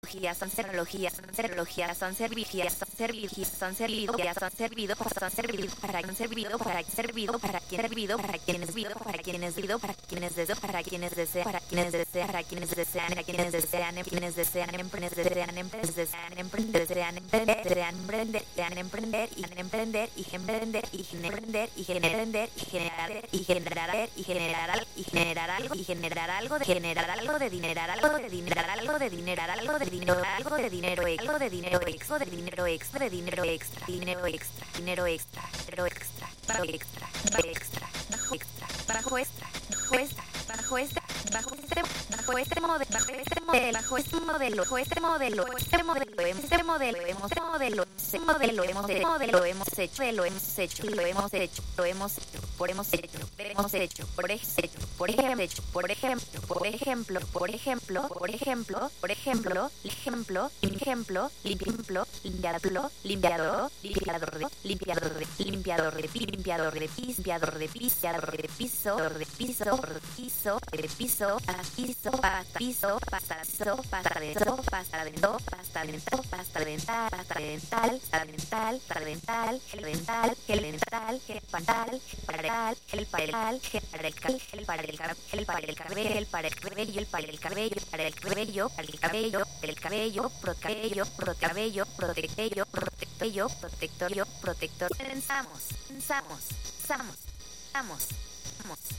son serologías, son serologías, son serologías, son serologías, son serologías, son servido, son servido, para quien servido, para servido, para quien servido, para quienes vido, para quienes vido, para quienes deseo, para quienes desean, para quienes desean, para quienes desean, para quienes desean, quienes desean emprender, desean emprender, desean emprender, desean emprender, desean emprender, desean emprender y emprender y emprender y emprender y emprender y generar y generar y generar y generar algo y generar algo de generar algo de dinero, algo de dinero, algo de dinero, algo de dinero, algo de dinero, algo de dinero extra, de dinero extra, de dinero extra, dinero extra, dinero extra, dinero extra, bajo extra, bajo extra, bajo extra, bajo extra, bajo extra, bajo extra, bajo este modelo, bajo este modelo, bajo este modelo, bajo este modelo, este modelo, este modelo, hemos modelo, este modelo, hemos hecho, lo hemos hecho, lo hemos hecho, lo hemos hecho, por hemos hecho, hemos hecho, por ejemplo, por ejemplo, por ejemplo, por ejemplo, por ejemplo, por ejemplo, por ejemplo, ejemplo, ejemplo, limpiarlo, limpiador, limpiador, limpiador de, limpiador de, limpiador de, limpiador de piso, limpiador de piso, de piso, de piso, de piso, de piso, a piso, pasta, piso, pasta, piso, pasta dental, pasta dental, pasta dental, pasta dental, pasta dental, pasta dental, pasta dental, gel dental, gel dental, gel pantal, paral, gel paral, gel para el cabello, gel para el cabello, gel para el cabello, gel para el cabello, el para el cabello, para el cabello, para el cabello, el cabello, protecabello, protecabello, protecabello, protecabello, protectorio, protector. Pensamos, pensamos, pensamos, pensamos, pensamos.